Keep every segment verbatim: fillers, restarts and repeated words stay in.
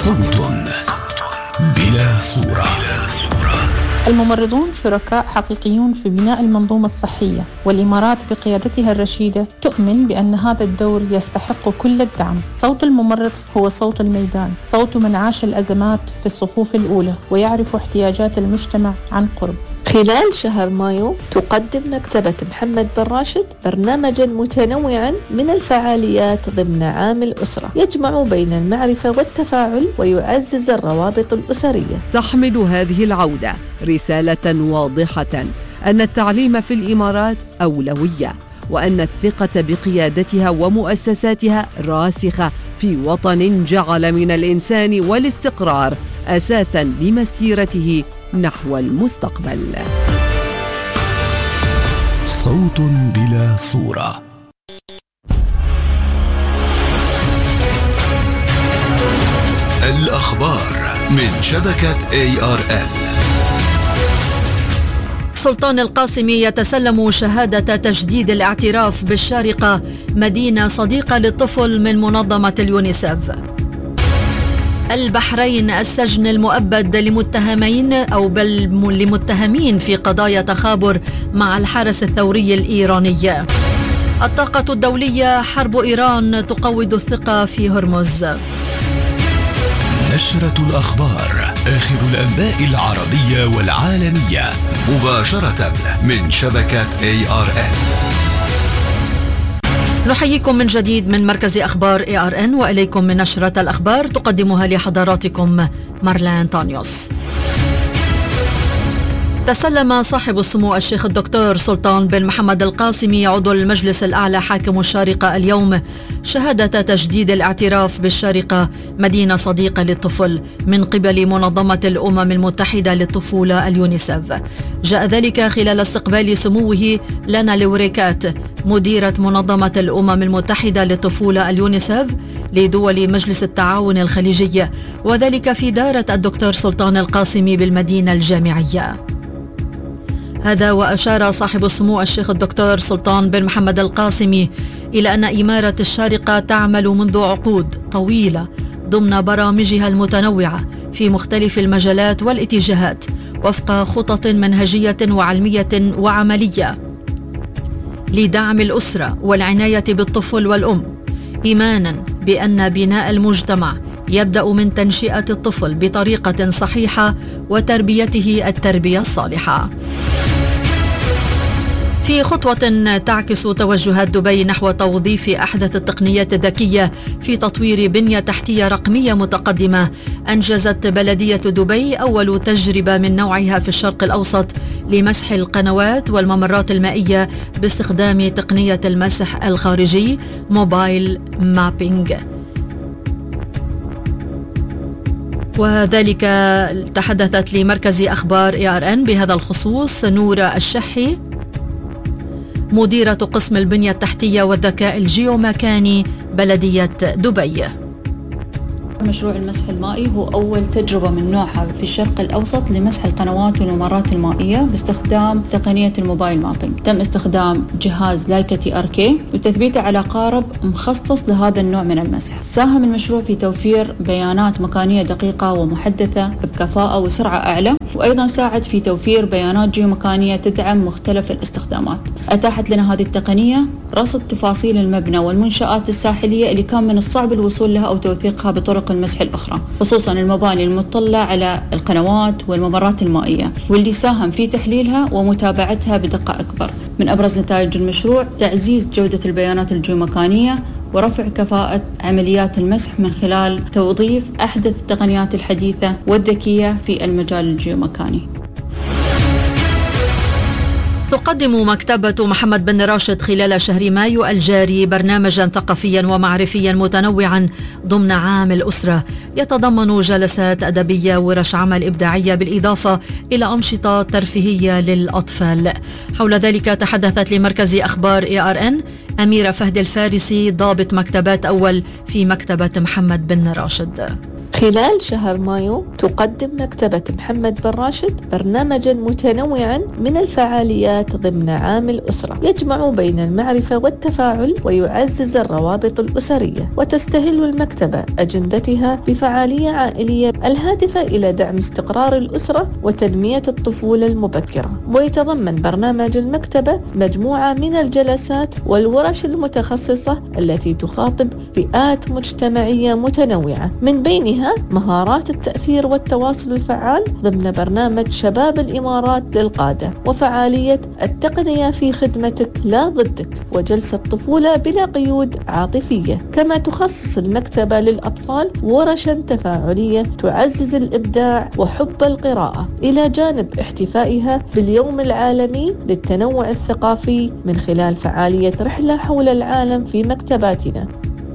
صوت بلا صورة. الممرضون شركاء حقيقيون في بناء المنظومة الصحية، والإمارات بقيادتها الرشيدة تؤمن بأن هذا الدور يستحق كل الدعم. صوت الممرض هو صوت الميدان، صوت من عاش الأزمات في الصفوف الأولى ويعرف احتياجات المجتمع عن قرب. خلال شهر مايو تقدم مكتبة محمد بن راشد برنامجا متنوعا من الفعاليات ضمن عام الأسرة، يجمع بين المعرفة والتفاعل ويعزز الروابط الأسرية. تحمل هذه العودة رسالة واضحة أن التعليم في الإمارات أولوية، وأن الثقة بقيادتها ومؤسساتها راسخة في وطن جعل من الإنسان والاستقرار أساساً لمسيرته نحو المستقبل. صوت بلا صورة. الأخبار من شبكة إيه آر إل. سلطان القاسمي يتسلم شهادة تجديد الاعتراف بالشارقة مدينة صديقة للطفل من منظمة اليونيسف. البحرين السجن المؤبد لمتهمين أو بل لمتهمين في قضايا تخابر مع الحرس الثوري الإيراني. الطاقة الدولية: حرب إيران تقوض الثقة في هرمز. نشرة الأخبار، آخر الأنباء العربية والعالمية، مباشرة من شبكة إيه آر إن. نحييكم من جديد من مركز أخبار إيه آر إن، وإليكم من نشرة الأخبار تقدمها لحضراتكم مارلان تانيوس. تسلم صاحب السمو الشيخ الدكتور سلطان بن محمد القاسمي عضو المجلس الأعلى حاكم الشارقة اليوم شهادة تجديد الاعتراف بالشارقة مدينة صديقة للطفل من قبل منظمة الأمم المتحدة للطفولة اليونيسف. جاء ذلك خلال استقبال سموه لانا لوريكات مديرة منظمة الأمم المتحدة للطفولة اليونيسف لدول مجلس التعاون الخليجي، وذلك في دارة الدكتور سلطان القاسمي بالمدينة الجامعية. هذا وأشار صاحب السمو الشيخ الدكتور سلطان بن محمد القاسمي إلى أن إمارة الشارقة تعمل منذ عقود طويلة ضمن برامجها المتنوعة في مختلف المجالات والاتجاهات وفق خطط منهجية وعلمية وعملية لدعم الأسرة والعناية بالطفل والأم، إيمانا بأن بناء المجتمع يبدأ من تنشئة الطفل بطريقة صحيحة وتربيته التربية الصالحة. في خطوة تعكس توجهات دبي نحو توظيف أحدث التقنيات الذكية في تطوير بنية تحتية رقمية متقدمة، أنجزت بلدية دبي أول تجربة من نوعها في الشرق الأوسط لمسح القنوات والممرات المائية باستخدام تقنية المسح الخارجي موبايل مابينج. وذلك تحدثت لمركز أخبار إيه آر إن بهذا الخصوص نورة الشحي مديرة قسم البنية التحتية والذكاء الجيومكاني بلدية دبي. مشروع المسح المائي هو أول تجربة من نوعها في الشرق الأوسط لمسح القنوات والممرات المائية باستخدام تقنية الموبايل مابينج. تم استخدام جهاز لايكا تي آر كي وتثبيته على قارب مخصص لهذا النوع من المسح. ساهم المشروع في توفير بيانات مكانية دقيقة ومحدثة بكفاءة وسرعة أعلى، وأيضا ساعد في توفير بيانات جيومكانية تدعم مختلف الاستخدامات. أتاحت لنا هذه التقنية رصد تفاصيل المبنى والمنشآت الساحلية اللي كان من الصعب الوصول لها أو توثيقها بطرق المسح الأخرى، خصوصا المباني المطلة على القنوات والممرات المائية، واللي ساهم في تحليلها ومتابعتها بدقة أكبر. من أبرز نتائج المشروع تعزيز جودة البيانات الجيومكانية ورفع كفاءة عمليات المسح من خلال توظيف أحدث التقنيات الحديثة والذكية في المجال الجيومكاني. تقدم مكتبة محمد بن راشد خلال شهر مايو الجاري برنامجا ثقافيا ومعرفيا متنوعا ضمن عام الأسرة، يتضمن جلسات أدبية ورش عمل إبداعية بالإضافة إلى أنشطة ترفيهية للأطفال. حول ذلك تحدثت لمركز أخبار إيه آر إن أميرة فهد الفارسي ضابط مكتبات أول في مكتبة محمد بن راشد. خلال شهر مايو تقدم مكتبة محمد بن راشد برنامجا متنوعا من الفعاليات ضمن عام الأسرة، يجمع بين المعرفة والتفاعل ويعزز الروابط الأسرية. وتستهل المكتبة أجندتها بفعالية عائلية الهادفة إلى دعم استقرار الأسرة وتنمية الطفولة المبكرة. ويتضمن برنامج المكتبة مجموعة من الجلسات والورش المتخصصة التي تخاطب فئات مجتمعية متنوعة، من بينها مهارات التأثير والتواصل الفعال ضمن برنامج شباب الإمارات للقادة، وفعالية التقنية في خدمتك لا ضدك، وجلسة طفولة بلا قيود عاطفية. كما تخصص المكتبة للأطفال ورشا تفاعلية تعزز الإبداع وحب القراءة، إلى جانب احتفائها باليوم العالمي للتنوع الثقافي من خلال فعالية رحلة حول العالم في مكتباتنا.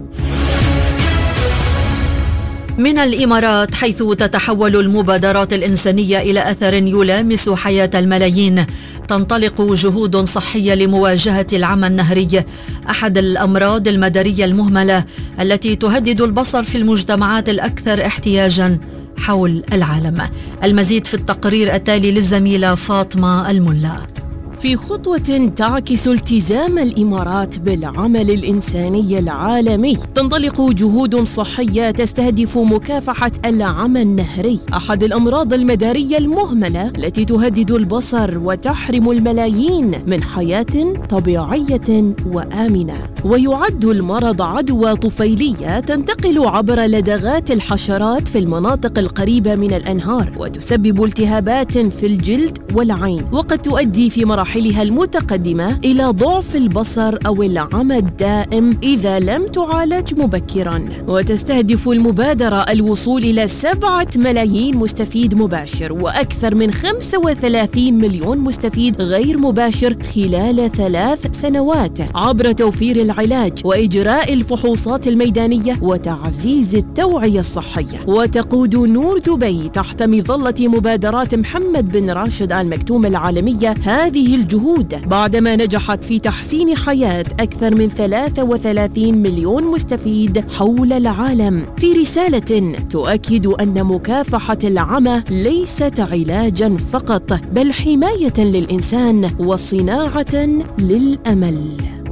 من الإمارات، حيث تتحول المبادرات الإنسانية إلى أثر يلامس حياة الملايين، تنطلق جهود صحية لمواجهة العمى النهري، أحد الأمراض المدارية المهملة التي تهدد البصر في المجتمعات الأكثر احتياجاً حول العالم. المزيد في التقرير التالي للزميلة فاطمة الملا. في خطوة تعكس التزام الإمارات بالعمل الإنساني العالمي، تنطلق جهود صحية تستهدف مكافحة العمى النهري، أحد الأمراض المدارية المهملة التي تهدد البصر وتحرم الملايين من حياة طبيعية وآمنة. ويعد المرض عدوى طفيلية تنتقل عبر لدغات الحشرات في المناطق القريبة من الأنهار، وتسبب التهابات في الجلد والعين، وقد تؤدي في مراحل مراحلها المتقدمة إلى ضعف البصر أو العمى الدائم إذا لم تعالج مبكراً. وتستهدف المبادرة الوصول إلى سبعة ملايين مستفيد مباشر وأكثر من خمسة وثلاثين مليون مستفيد غير مباشر خلال ثلاث سنوات، عبر توفير العلاج وإجراء الفحوصات الميدانية وتعزيز التوعية الصحية. وتقود نور دبي تحت مظلة مبادرات محمد بن راشد آل مكتوم العالمية هذه الجهود، بعدما نجحت في تحسين حياة أكثر من ثلاثة وثلاثين مليون مستفيد حول العالم، في رسالة تؤكد أن مكافحة العمى ليست علاجاً فقط، بل حماية للإنسان وصناعة للأمل.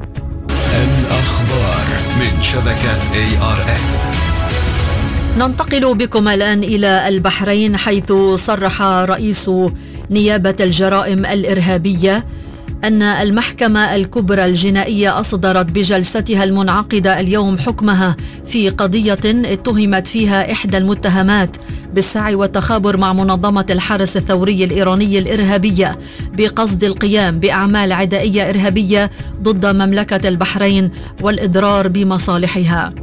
الأخبار من شبكة إيه آر إن. ننتقل بكم الآن إلى البحرين، حيث صرح رئيس نيابة الجرائم الإرهابية أن المحكمة الكبرى الجنائية أصدرت بجلستها المنعقدة اليوم حكمها في قضية اتهمت فيها إحدى المتهمات بالسعي والتخابر مع منظمة الحرس الثوري الإيراني الإرهابية بقصد القيام بأعمال عدائية إرهابية ضد مملكة البحرين والإضرار بمصالحها،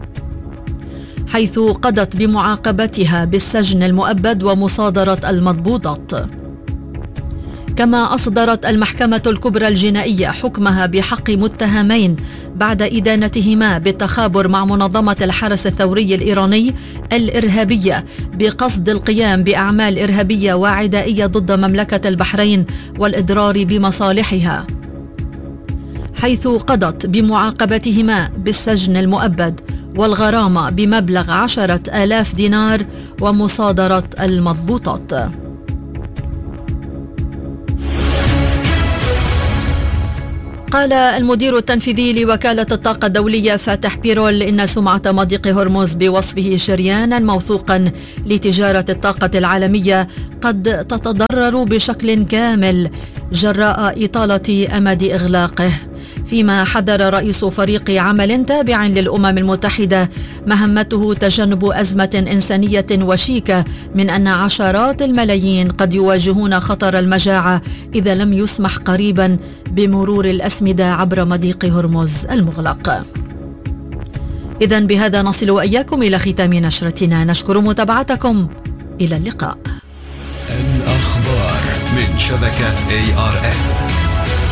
حيث قضت بمعاقبتها بالسجن المؤبد ومصادرة المضبوطات. كما أصدرت المحكمة الكبرى الجنائية حكمها بحق متهمين بعد إدانتهما بالتخابر مع منظمة الحرس الثوري الإيراني الإرهابية بقصد القيام بأعمال إرهابية وعدائية ضد مملكة البحرين والإضرار بمصالحها، حيث قضت بمعاقبتهما بالسجن المؤبد والغرامة بمبلغ عشرة آلاف دينار ومصادرة المضبوطات. قال المدير التنفيذي لوكالة الطاقة الدولية فاتح بيرول إن سمعة مضيق هرمز بوصفه شريانا موثوقا لتجارة الطاقة العالمية قد تتضرر بشكل كامل جراء إطالة أمد إغلاقه، فيما حذر رئيس فريق عمل تابع للأمم المتحدة مهمته تجنب أزمة إنسانية وشيكة من أن عشرات الملايين قد يواجهون خطر المجاعة إذا لم يسمح قريبا بمرور الأسمدة عبر مضيق هرمز المغلق. إذن بهذا نصل وإياكم إلى ختام نشرتنا، نشكر متابعتكم، إلى اللقاء. الأخبار من شبكة إيه آر إن.